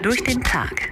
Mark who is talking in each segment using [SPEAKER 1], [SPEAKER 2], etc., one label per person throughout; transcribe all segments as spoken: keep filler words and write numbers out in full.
[SPEAKER 1] durch den Tag.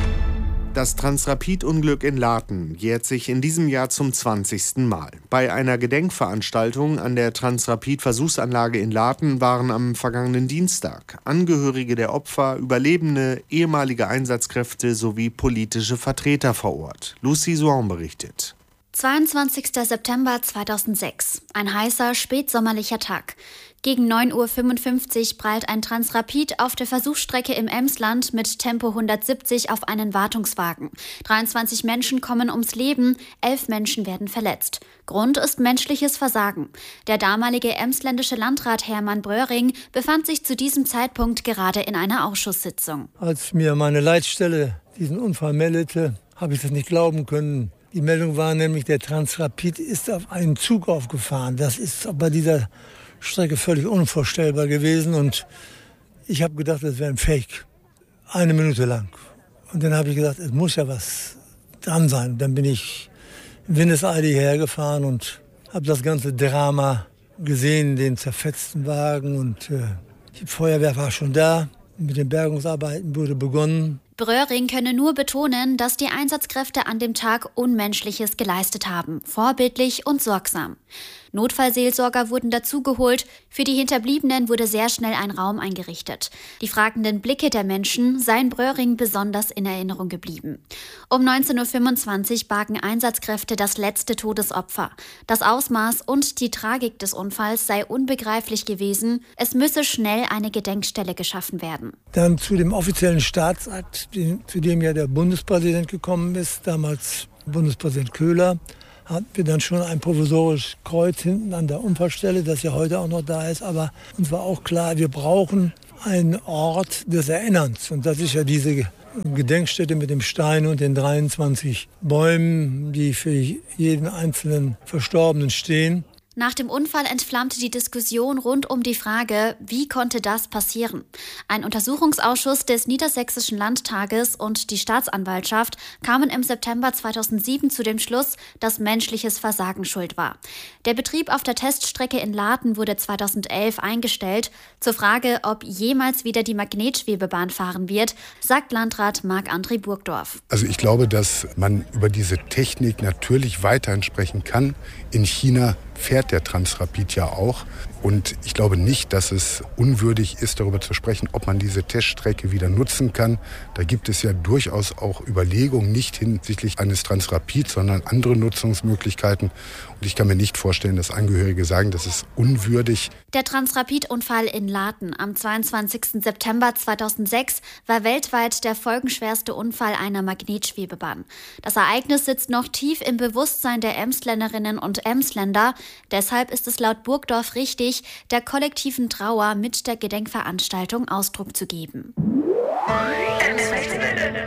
[SPEAKER 2] Das Transrapid-Unglück in Laten jährt sich in diesem Jahr zum zwanzigsten Mal. Bei einer Gedenkveranstaltung an der Transrapid-Versuchsanlage in Laten waren am vergangenen Dienstag Angehörige der Opfer, Überlebende, ehemalige Einsatzkräfte sowie politische Vertreter vor Ort. Lucy Souan berichtet.
[SPEAKER 3] zweiundzwanzigster September zweitausendsechs. Ein heißer, spätsommerlicher Tag. Gegen neun Uhr fünfundfünfzig prallt ein Transrapid auf der Versuchsstrecke im Emsland mit Tempo hundertsiebzig auf einen Wartungswagen. dreiundzwanzig Menschen kommen ums Leben, elf Menschen werden verletzt. Grund ist menschliches Versagen. Der damalige emsländische Landrat Hermann Bröhring befand sich zu diesem Zeitpunkt gerade in einer Ausschusssitzung.
[SPEAKER 4] Als mir meine Leitstelle diesen Unfall meldete, habe ich das nicht glauben können. Die Meldung war nämlich, der Transrapid ist auf einen Zug aufgefahren. Das ist bei dieser Strecke völlig unvorstellbar gewesen und ich habe gedacht, das wäre ein Fake. Eine Minute lang. Und dann habe ich gedacht, es muss ja was dran sein. Dann bin ich windeseile hergefahren und habe das ganze Drama gesehen, den zerfetzten Wagen und äh, die Feuerwehr war schon da. Mit den Bergungsarbeiten wurde begonnen.
[SPEAKER 3] Bröhring könne nur betonen, dass die Einsatzkräfte an dem Tag Unmenschliches geleistet haben, vorbildlich und sorgsam. Notfallseelsorger wurden dazugeholt, für die Hinterbliebenen wurde sehr schnell ein Raum eingerichtet. Die fragenden Blicke der Menschen seien Bröhring besonders in Erinnerung geblieben. Um neunzehn Uhr fünfundzwanzig bargen Einsatzkräfte das letzte Todesopfer. Das Ausmaß und die Tragik des Unfalls sei unbegreiflich gewesen, es müsse schnell eine Gedenkstelle geschaffen werden.
[SPEAKER 4] Dann zu dem offiziellen Staatsakt, zu dem ja der Bundespräsident gekommen ist, damals Bundespräsident Köhler, hatten wir dann schon ein provisorisches Kreuz hinten an der Unfallstelle, das ja heute auch noch da ist. Aber uns war auch klar, wir brauchen einen Ort des Erinnerns. Und das ist ja diese Gedenkstätte mit dem Stein und den dreiundzwanzig Bäumen, die für jeden einzelnen Verstorbenen stehen.
[SPEAKER 3] Nach dem Unfall entflammte die Diskussion rund um die Frage, wie konnte das passieren? Ein Untersuchungsausschuss des Niedersächsischen Landtages und die Staatsanwaltschaft kamen im September zweitausendsieben zu dem Schluss, dass menschliches Versagen schuld war. Der Betrieb auf der Teststrecke in Laten wurde zweitausendelf eingestellt. Zur Frage, ob jemals wieder die Magnetschwebebahn fahren wird, sagt Landrat Marc-André Burgdorf.
[SPEAKER 5] Also ich glaube, dass man über diese Technik natürlich weiterhin sprechen kann. In China fährt der Transrapid ja auch. Und ich glaube nicht, dass es unwürdig ist, darüber zu sprechen, ob man diese Teststrecke wieder nutzen kann. Da gibt es ja durchaus auch Überlegungen, nicht hinsichtlich eines Transrapids, sondern andere Nutzungsmöglichkeiten. Und ich kann mir nicht vorstellen, dass Angehörige sagen, das ist unwürdig.
[SPEAKER 3] Der Transrapid-Unfall in Laten am zweiundzwanzigsten September zweitausendsechs war weltweit der folgenschwerste Unfall einer Magnetschwebebahn. Das Ereignis sitzt noch tief im Bewusstsein der Emsländerinnen und Emsländer. Deshalb ist es laut Burgdorf richtig, der kollektiven Trauer mit der Gedenkveranstaltung Ausdruck zu geben.